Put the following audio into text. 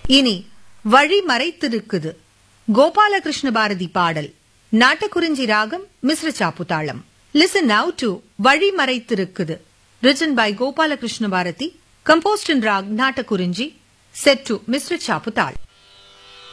இனி வழி மறைத்திருக்குது கோபாலகிருஷ்ண பாரதி பாடல். நாட்டக்குறிஞ்சி ராகம் மிஸ்ர சாப்புதாளம். Listen now to வழி மறைத்திருக்குது, written by Gopala Krishna Bharati, composed in rag Nattakurinji, set to Mr. Chaputal.